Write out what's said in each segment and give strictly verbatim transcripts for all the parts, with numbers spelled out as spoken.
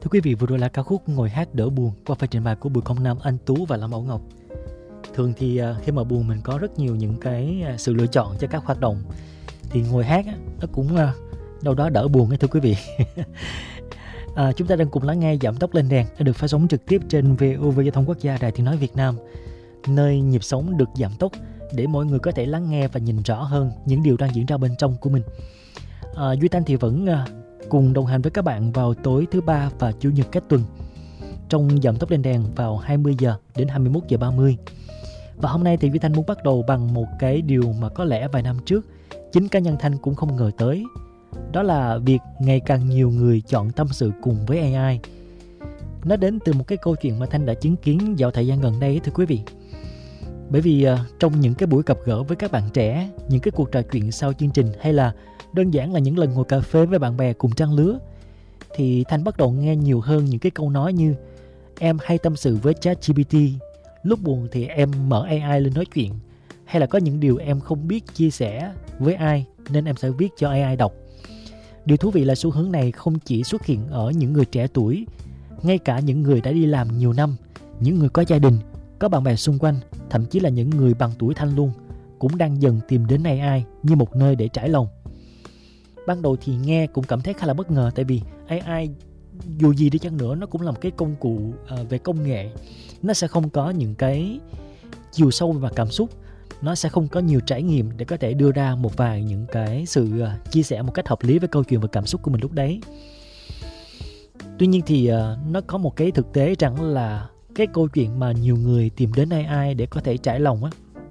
Thưa quý vị, vừa rồi là ca khúc Ngồi Hát Đỡ Buồn qua phần trình bày của Bùi Công Nam, Anh Tú và Lâm Mẫu Ngọc. Thường thì khi mà buồn mình có rất nhiều những cái sự lựa chọn cho các hoạt động, thì ngồi hát nó cũng đâu đó đỡ buồn ấy, thưa quý vị. à, chúng ta đang cùng lắng nghe Giảm Tốc Lên Đèn đã được phát sóng trực tiếp trên vê o vê Giao thông Quốc gia, Đài Tiếng nói Việt Nam, nơi nhịp sống được giảm tốc để mọi người có thể lắng nghe và nhìn rõ hơn những điều đang diễn ra bên trong của mình. à, Duy Thanh thì vẫn cùng đồng hành với các bạn vào tối thứ ba và chủ nhật các tuần trong Giảm Tốc Lên Đèn vào hai mươi giờ đến hai mươi mốt giờ ba mươi. Và hôm nay thì Duy Thanh muốn bắt đầu bằng một cái điều mà có lẽ vài năm trước chính cá nhân Thanh cũng không ngờ tới. Đó là việc ngày càng nhiều người chọn tâm sự cùng với a i. Nó đến từ một cái câu chuyện mà Thanh đã chứng kiến vào thời gian gần đây, thưa quý vị. Bởi vì uh, trong những cái buổi gặp gỡ với các bạn trẻ, những cái cuộc trò chuyện sau chương trình, hay là đơn giản là những lần ngồi cà phê với bạn bè cùng trang lứa, thì Thanh bắt đầu nghe nhiều hơn những cái câu nói như: em hay tâm sự với ChatGPT, lúc buồn thì em mở a i lên nói chuyện, hay là có những điều em không biết chia sẻ với ai nên em sẽ viết cho a i đọc. Điều thú vị là xu hướng này không chỉ xuất hiện ở những người trẻ tuổi, ngay cả những người đã đi làm nhiều năm, những người có gia đình, có bạn bè xung quanh, thậm chí là những người bằng tuổi Thanh luôn, cũng đang dần tìm đến a i như một nơi để trải lòng. Ban đầu thì nghe cũng cảm thấy khá là bất ngờ, tại vì a i dù gì đi chăng nữa nó cũng là một cái công cụ uh, về công nghệ. Nó sẽ không có những cái chiều sâu về mặt cảm xúc, nó sẽ không có nhiều trải nghiệm để có thể đưa ra một vài những cái sự uh, chia sẻ một cách hợp lý với câu chuyện và cảm xúc của mình lúc đấy. Tuy nhiên thì uh, nó có một cái thực tế rằng là cái câu chuyện mà nhiều người tìm đến a i để có thể trải lòng á,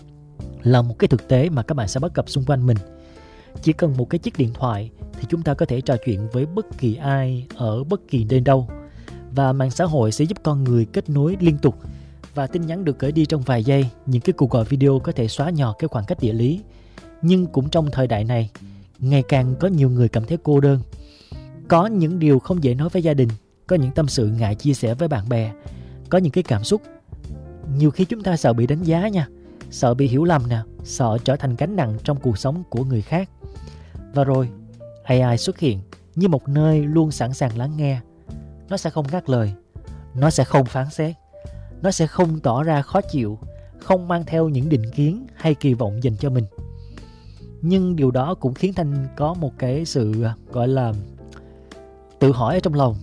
là một cái thực tế mà các bạn sẽ bắt gặp xung quanh mình. Chỉ cần một cái chiếc điện thoại thì chúng ta có thể trò chuyện với bất kỳ ai ở bất kỳ nơi đâu. Và mạng xã hội sẽ giúp con người kết nối liên tục, và tin nhắn được gửi đi trong vài giây. Những cái cuộc gọi video có thể xóa nhỏ cái khoảng cách địa lý. Nhưng cũng trong thời đại này, ngày càng có nhiều người cảm thấy cô đơn. Có những điều không dễ nói với gia đình, có những tâm sự ngại chia sẻ với bạn bè, có những cái cảm xúc nhiều khi chúng ta sợ bị đánh giá nha, sợ bị hiểu lầm nè, sợ trở thành gánh nặng trong cuộc sống của người khác. Và rồi a i xuất hiện như một nơi luôn sẵn sàng lắng nghe. Nó sẽ không ngắt lời, nó sẽ không phán xét, nó sẽ không tỏ ra khó chịu, không mang theo những định kiến hay kỳ vọng dành cho mình. Nhưng điều đó cũng khiến Thanh có một cái sự gọi là tự hỏi ở trong lòng.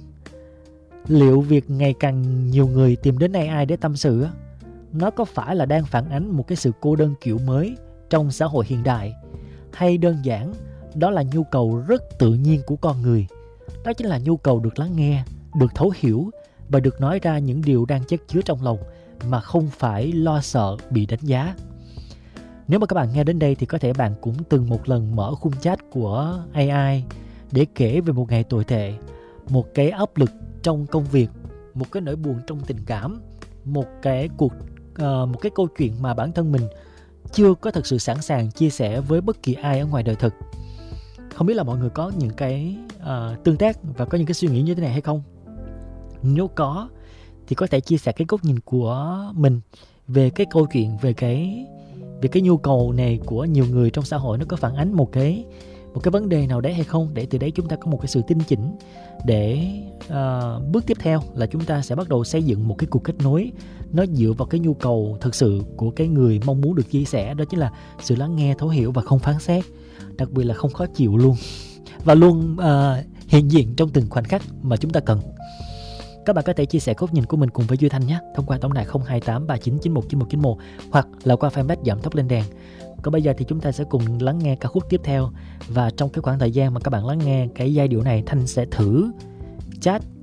Liệu việc ngày càng nhiều người tìm đến a i để tâm sự, nó có phải là đang phản ánh một cái sự cô đơn kiểu mới trong xã hội hiện đại, hay đơn giản đó là nhu cầu rất tự nhiên của con người? Đó chính là nhu cầu được lắng nghe, được thấu hiểu và được nói ra những điều đang chất chứa trong lòng mà không phải lo sợ bị đánh giá. Nếu mà các bạn nghe đến đây thì có thể bạn cũng từng một lần mở khung chat của a i để kể về một ngày tồi tệ, một cái áp lực trong công việc, một cái nỗi buồn trong tình cảm, một cái cuộc uh, một cái câu chuyện mà bản thân mình chưa có thực sự sẵn sàng chia sẻ với bất kỳ ai ở ngoài đời thực. Không biết là mọi người có những cái uh, tương tác và có những cái suy nghĩ như thế này hay không? Nếu có thì có thể chia sẻ cái góc nhìn của mình về cái câu chuyện, về cái về cái nhu cầu này của nhiều người trong xã hội, nó có phản ánh một cái một cái vấn đề nào đấy hay không, để từ đấy chúng ta có một cái sự tinh chỉnh để uh, bước tiếp theo là chúng ta sẽ bắt đầu xây dựng một cái cuộc kết nối nó dựa vào cái nhu cầu thực sự của cái người mong muốn được chia sẻ. Đó chính là sự lắng nghe, thấu hiểu và không phán xét, đặc biệt là không khó chịu luôn, và luôn uh, hiện diện trong từng khoảnh khắc mà chúng ta cần. Các bạn có thể chia sẻ góc nhìn của mình cùng với Duy Thanh nhé, thông qua tổng đài không hai tám ba chín chín một chín một chín một hoặc là qua fanpage Giảm Tốc Lên Đèn. Còn bây giờ thì chúng ta sẽ cùng lắng nghe ca khúc tiếp theo. Và trong cái khoảng thời gian mà các bạn lắng nghe cái giai điệu này, Thanh sẽ thử chat